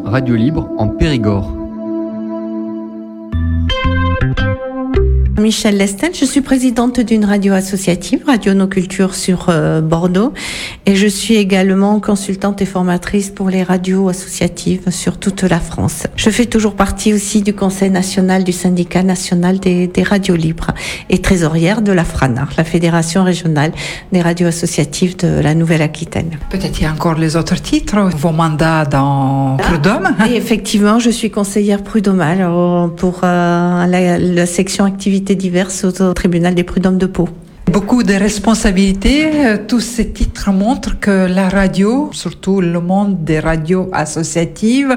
Radio Libre en Périgord. Michèle Lestel, je suis présidente d'une radio associative, Radio Nos Cultures sur Bordeaux, et je suis également consultante et formatrice pour les radios associatives sur toute la France. Je fais toujours partie aussi du Conseil national du syndicat national des radios libres et trésorière de la FRANAR, la Fédération régionale des radios associatives de la Nouvelle-Aquitaine. Peut-être il y a encore les autres titres, vos mandats dans Prud'homme. Et effectivement, je suis conseillère prud'homale pour la section activités diverses au tribunal des prud'hommes de Pau. Beaucoup de responsabilités. Tous ces titres montrent que la radio, surtout le monde des radios associatives,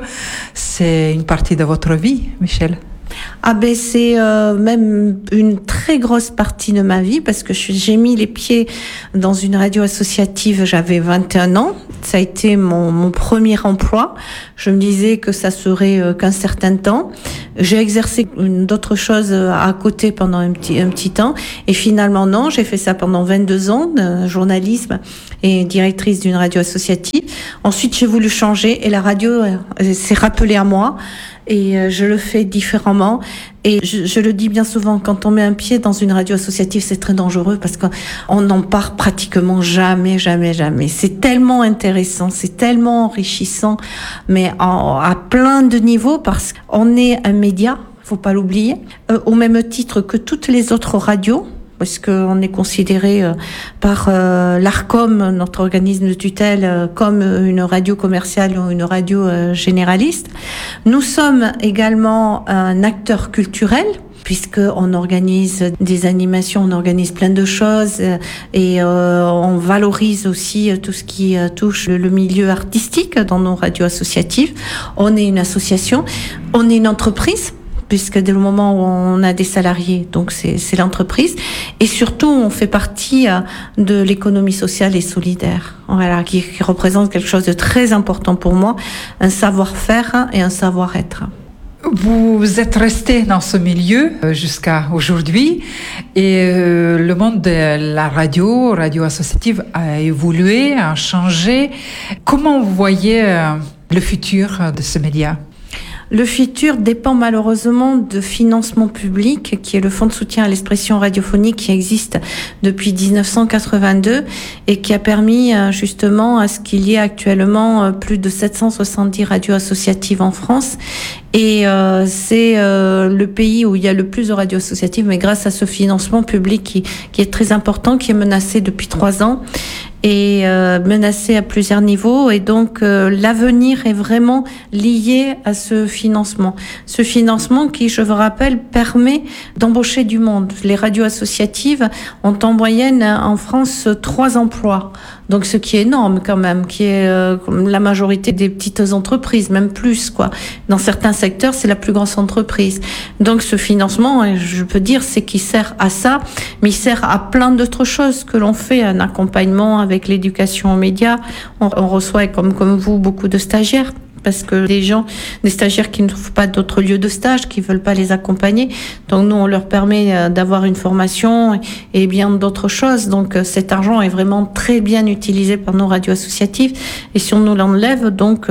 c'est une partie de votre vie, Michèle. Ah ben c'est même une très grosse partie de ma vie parce que j'ai mis les pieds dans une radio associative, j'avais 21 ans. Ça a été mon premier emploi. Je me disais que ça serait qu'un certain temps. J'ai exercé d'autres choses à côté pendant un petit temps et finalement non, j'ai fait ça pendant 22 ans de journalisme et directrice d'une radio associative. Ensuite, j'ai voulu changer et la radio s'est rappelée à moi. Et je le fais différemment. Et je le dis bien souvent, quand on met un pied dans une radio associative, c'est très dangereux parce qu'on n'en part pratiquement jamais. C'est tellement intéressant, c'est tellement enrichissant, mais à plein de niveaux parce qu'on est un média, faut pas l'oublier, au même titre que toutes les autres radios. Parce qu'on est considéré par l'ARCOM, notre organisme de tutelle, comme une radio commerciale ou une radio généraliste. Nous sommes également un acteur culturel, puisqu'on organise des animations, on organise plein de choses et on valorise aussi tout ce qui touche le milieu artistique dans nos radios associatives. On est une association, on est une entreprise, puisque dès le moment où on a des salariés, donc c'est l'entreprise. Et surtout, on fait partie de l'économie sociale et solidaire, voilà, qui représente quelque chose de très important pour moi, un savoir-faire et un savoir-être. Vous êtes resté dans ce milieu jusqu'à aujourd'hui et le monde de la radio associative a évolué, a changé. Comment vous voyez le futur de ce média ? Le futur dépend malheureusement de financement public, qui est le Fonds de soutien à l'expression radiophonique qui existe depuis 1982 et qui a permis justement à ce qu'il y ait actuellement plus de 770 radios associatives en France. Et c'est le pays où il y a le plus de radios associatives, mais grâce à ce financement public qui est très important, qui est menacé depuis 3 ans et menacé à plusieurs niveaux. Et donc l'avenir est vraiment lié à ce financement. Ce financement qui, je vous rappelle, permet d'embaucher du monde. Les radios associatives ont en moyenne en France 3 emplois. Donc ce qui est énorme quand même, qui est la majorité des petites entreprises, même plus quoi. Dans certains secteurs, c'est la plus grosse entreprise. Donc ce financement, je peux dire, c'est qu'il sert à ça, mais il sert à plein d'autres choses que l'on fait, un accompagnement avec l'éducation aux médias. On reçoit, comme vous, beaucoup de stagiaires. Parce que des stagiaires qui ne trouvent pas d'autres lieux de stage, qui veulent pas les accompagner. Donc nous, on leur permet d'avoir une formation et bien d'autres choses. Donc cet argent est vraiment très bien utilisé par nos radios associatives. Et si on nous l'enlève, donc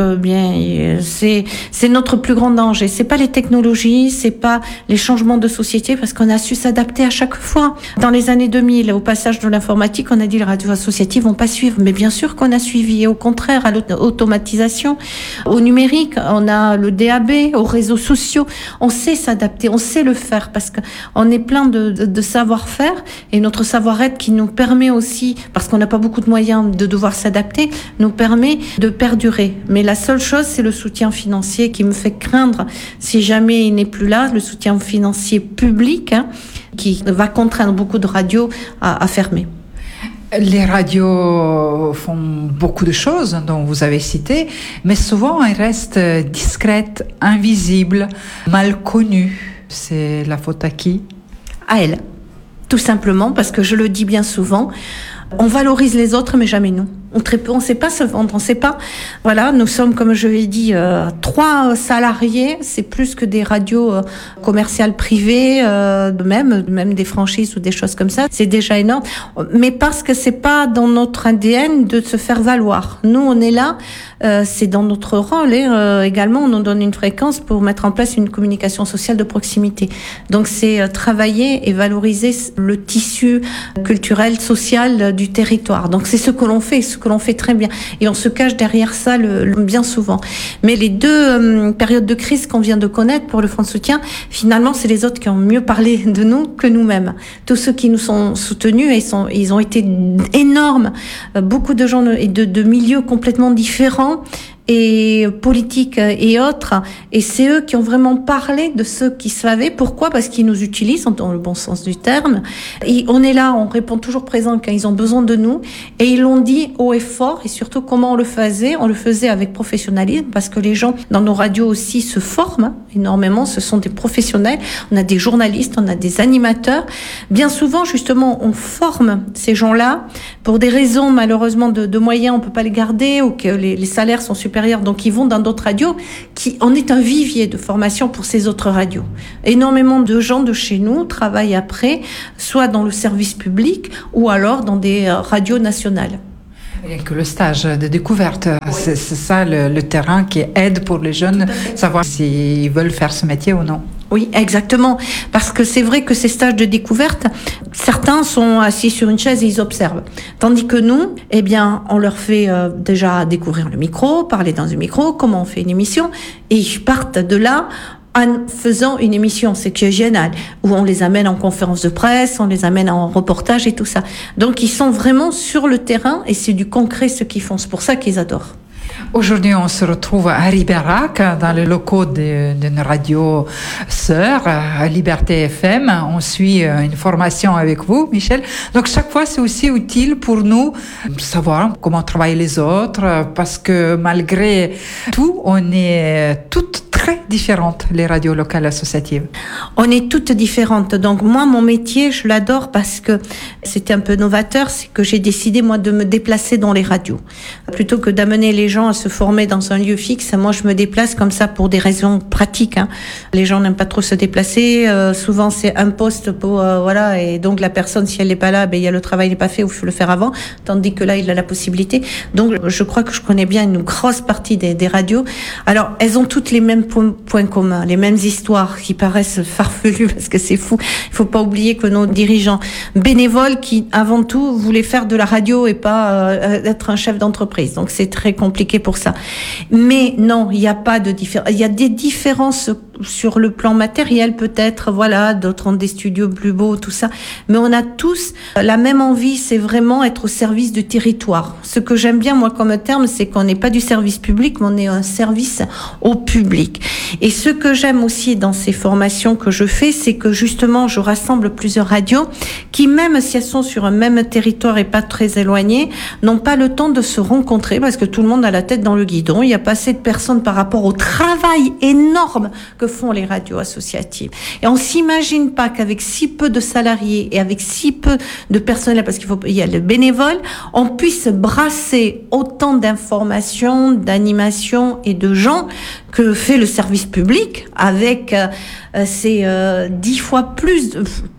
c'est notre plus grand danger. C'est pas les technologies, c'est pas les changements de société, parce qu'on a su s'adapter à chaque fois. Dans les années 2000, au passage de l'informatique, on a dit les radios associatives vont pas suivre. Mais bien sûr qu'on a suivi. Et au contraire, à l'automatisation, au numérique, on a le DAB, aux réseaux sociaux, on sait s'adapter, on sait le faire parce que on est plein de savoir-faire et notre savoir-être qui nous permet aussi, parce qu'on n'a pas beaucoup de moyens de devoir s'adapter, nous permet de perdurer. Mais la seule chose, c'est le soutien financier qui me fait craindre, si jamais il n'est plus là, le soutien financier public qui va contraindre beaucoup de radios à fermer. Les radios font beaucoup de choses dont vous avez cité, mais souvent elles restent discrètes, invisibles, mal connues. C'est la faute à qui ? À elles. Tout simplement parce que je le dis bien souvent, on valorise les autres mais jamais nous. très peu, on ne sait pas se vendre, on ne sait pas. Voilà, nous sommes, comme je l'ai dit, 3 salariés, c'est plus que des radios commerciales privées, même des franchises ou des choses comme ça, c'est déjà énorme. Mais parce que c'est pas dans notre ADN de se faire valoir. Nous, on est là, c'est dans notre rôle également, on nous donne une fréquence pour mettre en place une communication sociale de proximité. Donc c'est travailler et valoriser le tissu culturel, social du territoire. Donc c'est ce que l'on fait très bien. Et on se cache derrière ça bien souvent. Mais les 2 périodes de crise qu'on vient de connaître pour le Fonds de soutien, finalement, c'est les autres qui ont mieux parlé de nous que nous-mêmes. Tous ceux qui nous sont soutenus, ils ont été énormes. Beaucoup de gens et de milieux complètement différents et politiques et autres. Et c'est eux qui ont vraiment parlé de ceux qui savaient. Pourquoi ? Parce qu'ils nous utilisent dans le bon sens du terme. Et on est là, on répond toujours présent quand ils ont besoin de nous. Et ils l'ont dit haut et fort. Et surtout, comment on le faisait ? On le faisait avec professionnalisme parce que les gens dans nos radios aussi se forment énormément. Ce sont des professionnels. On a des journalistes, on a des animateurs. Bien souvent, justement, on forme ces gens-là pour des raisons, malheureusement, de moyens. On peut pas les garder ou que les salaires sont supérieurs. Donc, ils vont dans d'autres radios on est un vivier de formation pour ces autres radios. Énormément de gens de chez nous travaillent après, soit dans le service public ou alors dans des radios nationales. Et que le stage de découverte, oui. C'est ça le terrain qui aide pour les jeunes, savoir s'ils veulent faire ce métier ou non. Oui, exactement. Parce que c'est vrai que ces stages de découverte, certains sont assis sur une chaise et ils observent. Tandis que nous, on leur fait déjà découvrir le micro, parler dans un micro, comment on fait une émission, et ils partent de là en faisant une émission, c'est qui est génial, où on les amène en conférence de presse, on les amène en reportage et tout ça. Donc ils sont vraiment sur le terrain et c'est du concret ce qu'ils font. C'est pour ça qu'ils adorent. Aujourd'hui, on se retrouve à Ribérac, dans les locaux d'une radio sœur, à Liberté FM. On suit une formation avec vous, Michel. Donc, chaque fois, c'est aussi utile pour nous savoir comment travaillent les autres, parce que malgré tout, on est toutes très différentes, les radios locales associatives. On est toutes différentes. Donc, moi, mon métier, je l'adore parce que c'était un peu novateur. C'est que j'ai décidé, moi, de me déplacer dans les radios. Plutôt que d'amener les gens à se former dans un lieu fixe, moi, je me déplace comme ça pour des raisons pratiques. Les gens n'aiment pas trop se déplacer. Souvent, c'est un poste pour, et donc la personne, si elle n'est pas là, il y a le travail n'est pas fait ou il faut le faire avant. Tandis que là, il a la possibilité. Donc, je crois que je connais bien une grosse partie des radios. Alors, elles ont toutes les mêmes points communs, les mêmes histoires qui paraissent farfelues parce que c'est fou. Il faut pas oublier que nos dirigeants bénévoles qui, avant tout, voulaient faire de la radio et pas être un chef d'entreprise. Donc, c'est très compliqué pour ça. Mais non, il n'y a pas de différence. Il y a des différences sur le plan matériel peut-être, d'autres ont des studios plus beaux, tout ça. Mais on a tous la même envie, c'est vraiment être au service du territoire. Ce que j'aime bien, moi, comme terme, c'est qu'on n'est pas du service public, mais on est un service au public. Et ce que j'aime aussi dans ces formations que je fais, c'est que justement, je rassemble plusieurs radios qui, même si elles sont sur un même territoire et pas très éloignées, n'ont pas le temps de se rencontrer parce que tout le monde a la tête dans le guidon. Il n'y a pas assez de personnes par rapport au travail énorme que font les radios associatives. Et on s'imagine pas qu'avec si peu de salariés et avec si peu de personnel, parce qu'il y a le bénévole, on puisse brasser autant d'informations, d'animations et de gens que fait le service public avec ces 10 fois plus,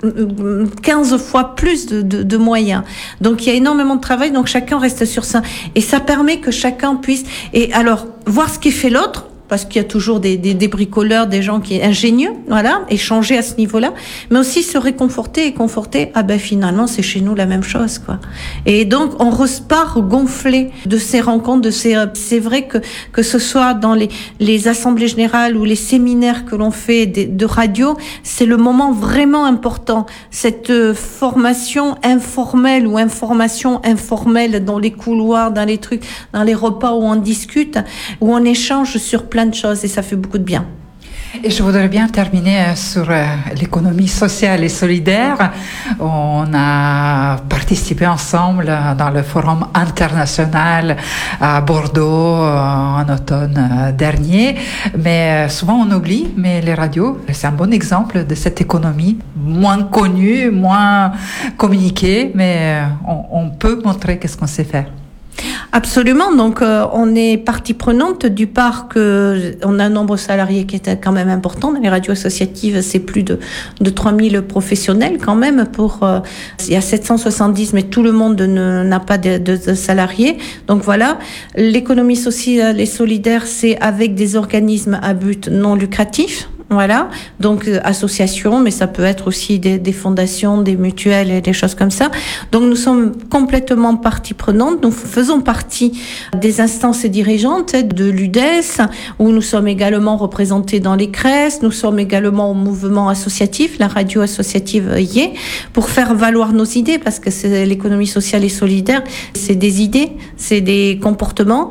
15 fois plus de moyens. Donc il y a énormément de travail, donc chacun reste sur ça. Et ça permet que chacun puisse, et alors, voir ce qui fait l'autre, parce qu'il y a toujours des bricoleurs, des gens qui sont ingénieux, échanger à ce niveau-là, mais aussi se réconforter et conforter, finalement, c'est chez nous la même chose, quoi. Et donc, on repart gonflé de ces rencontres, c'est vrai que ce soit dans les assemblées générales ou les séminaires que l'on fait de radio, c'est le moment vraiment important. Cette formation informelle ou information informelle dans les couloirs, dans les trucs, dans les repas où on discute, où on échange sur plein de choses et ça fait beaucoup de bien. Et je voudrais bien terminer sur l'économie sociale et solidaire. On a participé ensemble dans le forum international à Bordeaux en automne dernier. Mais souvent on oublie, mais les radios, c'est un bon exemple de cette économie moins connue, moins communiquée, mais on peut montrer qu'est-ce qu'on sait faire. Absolument. Donc, on est partie prenante du part que on a un nombre de salariés qui est quand même important. Dans les radios associatives, c'est plus de 3000 professionnels quand même. Il y a 770, mais tout le monde n'a pas de salariés. Donc voilà. L'économie sociale et solidaire, c'est avec des organismes à but non lucratif. Voilà, donc associations, mais ça peut être aussi des fondations, des mutuelles et des choses comme ça. Donc nous sommes complètement partie prenante. Nous faisons partie des instances dirigeantes de l'UDES, où nous sommes également représentés dans les CRES. Nous sommes également au mouvement associatif, la radio associative y est, pour faire valoir nos idées, parce que c'est l'économie sociale et solidaire, c'est des idées, c'est des comportements,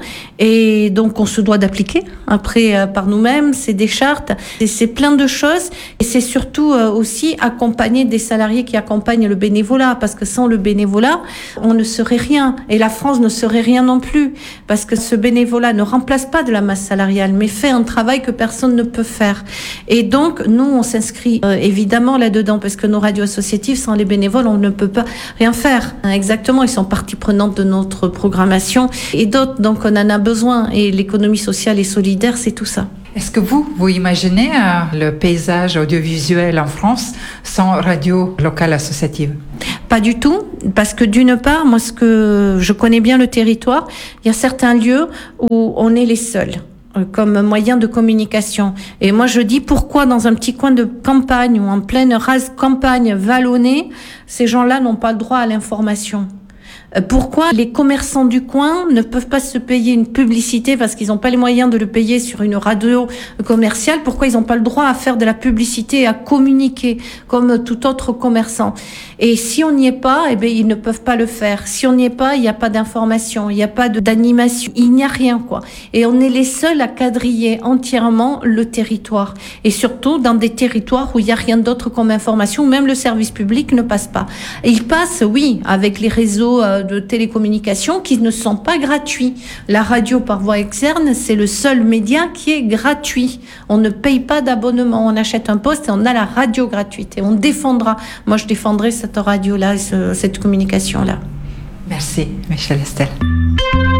et donc on se doit d'appliquer. Après, par nous-mêmes, c'est des chartes, c'est plein de choses, et c'est surtout aussi accompagner des salariés qui accompagnent le bénévolat, parce que sans le bénévolat, on ne serait rien, et la France ne serait rien non plus, parce que ce bénévolat ne remplace pas de la masse salariale, mais fait un travail que personne ne peut faire. Et donc, nous, on s'inscrit évidemment là-dedans, parce que nos radios associatives, sans les bénévoles, on ne peut pas rien faire. Exactement, ils sont partie prenante de notre programmation, et d'autres, donc on en a besoin, et l'économie sociale et solidaire, c'est tout ça. Est-ce que vous imaginez le paysage audiovisuel en France sans radio locale associative? Pas du tout, parce que d'une part, moi, je connais bien le territoire, il y a certains lieux où on est les seuls comme moyen de communication. Et moi, je dis pourquoi dans un petit coin de campagne ou en pleine rase campagne vallonnée, ces gens-là n'ont pas le droit à l'information. Pourquoi les commerçants du coin ne peuvent pas se payer une publicité parce qu'ils n'ont pas les moyens de le payer sur une radio commerciale? Pourquoi ils n'ont pas le droit à faire de la publicité et à communiquer comme tout autre commerçant? Et si on n'y est pas, eh bien, ils ne peuvent pas le faire. Si on n'y est pas, il n'y a pas d'information, il n'y a pas d'animation, il n'y a rien, quoi. Et on est les seuls à quadriller entièrement le territoire. Et surtout dans des territoires où il n'y a rien d'autre comme information, même le service public ne passe pas. Et il passe, oui, avec les réseaux de télécommunications qui ne sont pas gratuits. La radio par voie externe, c'est le seul média qui est gratuit. On ne paye pas d'abonnement. On achète un poste et on a la radio gratuite. Et on défendra. Moi, je défendrai cette radio-là, cette communication-là. Merci, Michèle Estelle.